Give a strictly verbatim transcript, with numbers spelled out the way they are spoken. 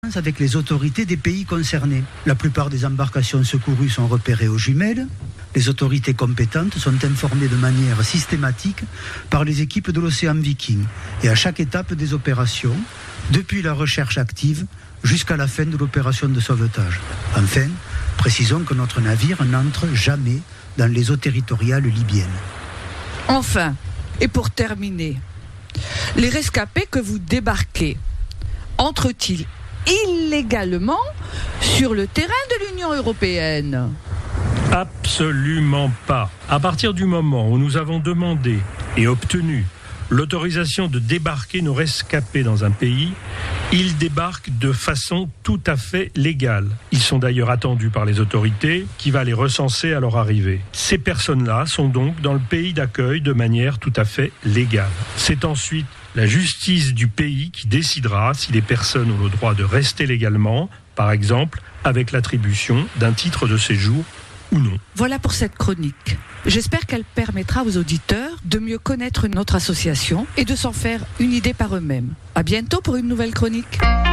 avec les autorités des pays concernés. La plupart des embarcations secourues sont repérées aux jumelles. Les autorités compétentes sont informées de manière systématique par les équipes de l'Océan Viking et à chaque étape des opérations, depuis la recherche active jusqu'à la fin de l'opération de sauvetage. Enfin, précisons que notre navire n'entre jamais dans les eaux territoriales libyennes. Enfin, et pour terminer, les rescapés que vous débarquez entrent-ils illégalement sur le terrain de l'Union européenne? Absolument pas. À partir du moment où nous avons demandé et obtenu l'autorisation de débarquer nos rescapés dans un pays, ils débarquent de façon tout à fait légale. Ils sont d'ailleurs attendus par les autorités qui va les recenser à leur arrivée. Ces personnes-là sont donc dans le pays d'accueil de manière tout à fait légale. C'est ensuite la justice du pays qui décidera si les personnes ont le droit de rester légalement, par exemple avec l'attribution d'un titre de séjour ou non. Voilà pour cette chronique. J'espère qu'elle permettra aux auditeurs de mieux connaître notre association et de s'en faire une idée par eux-mêmes. À bientôt pour une nouvelle chronique.